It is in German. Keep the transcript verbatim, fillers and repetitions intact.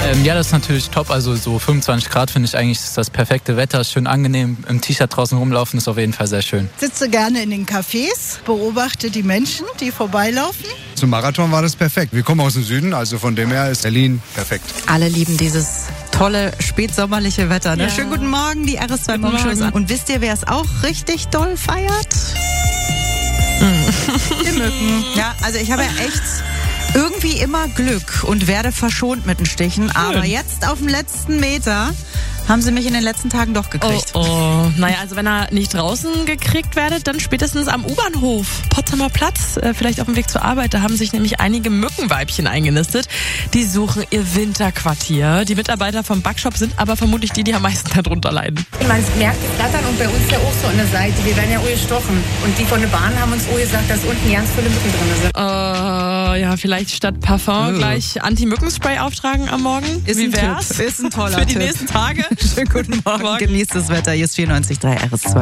Ähm, ja, das ist natürlich top. Also so fünfundzwanzig Grad finde ich eigentlich ist das perfekte Wetter. Ist schön angenehm. Im T-Shirt draußen rumlaufen ist auf jeden Fall sehr schön. Ich sitze gerne in den Cafés, beobachte die Menschen, die vorbeilaufen. Zum Marathon war das perfekt. Wir kommen aus dem Süden, also von dem her ist Berlin perfekt. Alle lieben dieses tolle spätsommerliche Wetter. Ne? Ja. Schönen guten Morgen, die R S zwei Guten Morgenshow ist Morgen. an. Und wisst ihr, wer es auch richtig doll feiert? Die Mücken. Ja, also ich habe ja echt irgendwie immer Glück und werde verschont mit den Stichen. Aber jetzt auf dem letzten Meter haben sie mich in den letzten Tagen doch gekriegt. Oh, oh. Naja, also wenn ihr nicht draußen gekriegt werdet, dann spätestens am U-Bahnhof. Potsdamer Platz, äh, vielleicht auf dem Weg zur Arbeit. Da haben sich nämlich einige Mückenweibchen eingenistet. Die suchen ihr Winterquartier. Die Mitarbeiter vom Backshop sind aber vermutlich die, die am meisten darunter leiden. Man merkt das Flattern und bei uns ja auch so an der Seite. Wir werden ja auch gestochen. Und die von der Bahn haben uns auch gesagt, dass unten ganz viele Mücken drin sind. Äh, ja, vielleicht statt Parfum Oh. gleich Anti-Mückenspray auftragen am Morgen. Ist Wie ein wär's? Tipp. Ist ein toller Für die Tipp. nächsten Tage. Schönen guten Morgen. Morgen. Genießt das Wetter. Hier ist vierundneunzig Komma drei R S zwei.